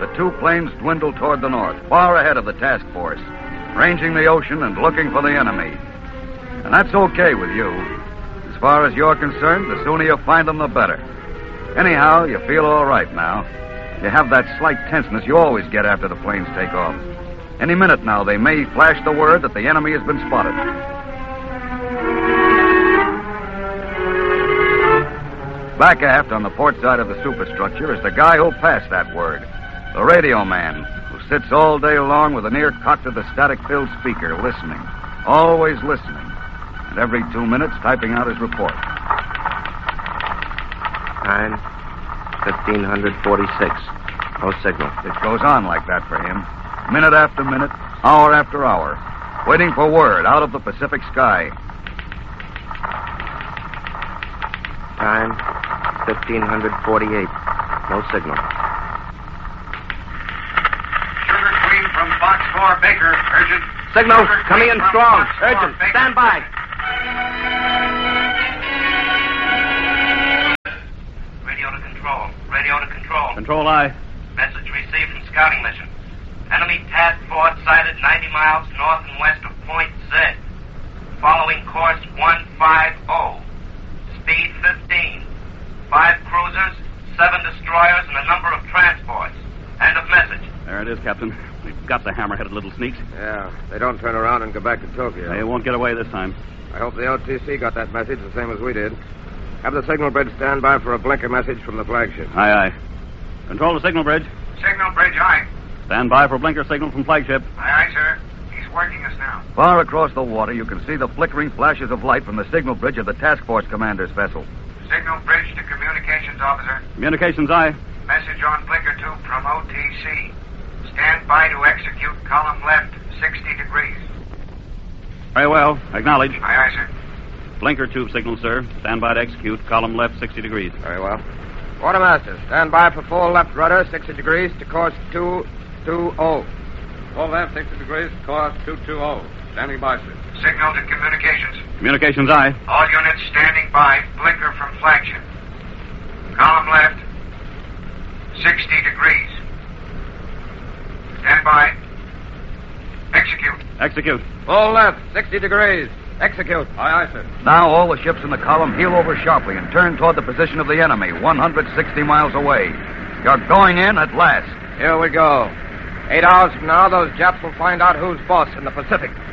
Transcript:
the two planes dwindled toward the north, far ahead of the task force, ranging the ocean and looking for the enemy. And that's okay with you. As far as you're concerned, the sooner you find them, the better. Anyhow, you feel all right now. You have that slight tenseness you always get after the planes take off. Any minute now, they may flash the word that the enemy has been spotted. Back aft on the port side of the superstructure is the guy who'll pass that word, the radio man, who sits all day long with an ear cocked to the static-filled speaker, listening, always listening, and every 2 minutes typing out his report. Time, 1546. No signal. It goes on like that for him, minute after minute, hour after hour, waiting for word out of the Pacific sky. Time, 1548. No signal. Sugar Queen from Box 4, Baker. Urgent. Signal, Sugar coming Queen in from strong. Box 4, Urgent. Baker. Stand by. Radio to control. Radio to control. Control I. Message received from scouting mission. Enemy task force sighted 90 miles north and west of Point Z. Following course 150. Speed 15. 5 cruisers, 7 destroyers, and a number of transports. End of message. There it is, Captain. We've got the hammer-headed little sneaks. Yeah, they don't turn around and go back to Tokyo. They won't get away this time. I hope the OTC got that message the same as we did. Have the signal bridge stand by for a blinker message from the flagship. Aye, aye. Control the signal bridge. Signal bridge, aye. Stand by for blinker signal from flagship. Aye, aye, sir. He's working us now. Far across the water, you can see the flickering flashes of light from the signal bridge of the task force commander's vessel. Signal bridge to communications officer. Communications, aye. Message on blinker 2 from OTC. Stand by to execute column left 60 degrees. Very well. Acknowledge. Aye, aye, sir. Blinker tube signal, sir. Stand by to execute. Column left 60 degrees. Very well. Quartermaster, stand by for full left rudder, 60 degrees to course 220. Full left, 60 degrees, course 220. Standing by, sir. Signal to communications. Communications, aye. All units standing by. Blinker from flagship. Column left 60 degrees. Stand by. Execute. Execute. Full left, 60 degrees. Execute. Aye, aye, sir. Now all the ships in the column heel over sharply and turn toward the position of the enemy, 160 miles away. You're going in at last. Here we go. 8 hours from now, those Japs will find out who's boss in the Pacific.